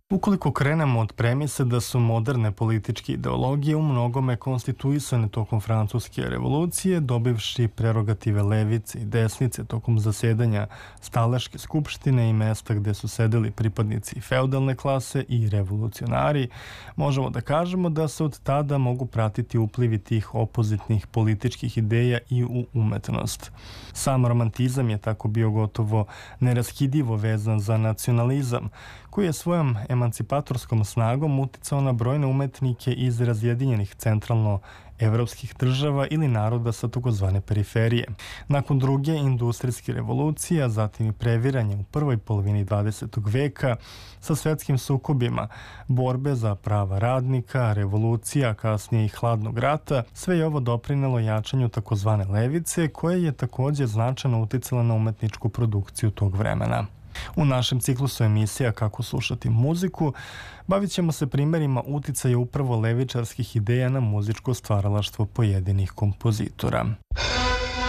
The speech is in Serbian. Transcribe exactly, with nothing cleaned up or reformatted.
Ukoliko krenemo od premise da su moderne političke ideologije u mnogome konstituisane tokom Francuske revolucije, dobivši prerogative levice i desnice tokom zasedanja Stalaške skupštine i mesta gde su sedeli pripadnici feudalne klase i revolucionari, možemo da kažemo da se od tada mogu pratiti uplivi tih opozitnih političkih ideja i u umetnost. Sam romantizam je tako bio gotovo neraskidivo vezan za nacionalizam, koji je svojom emancipatorskom snagom uticao na brojne umetnike iz razjedinjenih centralno-evropskih država ili naroda sa takozvane periferije. Nakon druge industrijske revolucije, a zatim i previranje u prvoj polovini dvadesetog veka sa svetskim sukobima, borbe za prava radnika, revolucija, kasnije i hladnog rata, sve je ovo doprinelo jačanju takozvane levice, koja je takođe značajno uticala na umetničku produkciju tog vremena. U našem ciklusu emisija Kako slušati muziku bavit ćemo se primjerima uticaja upravo levičarskih ideja na muzičko stvaralaštvo pojedinih kompozitora.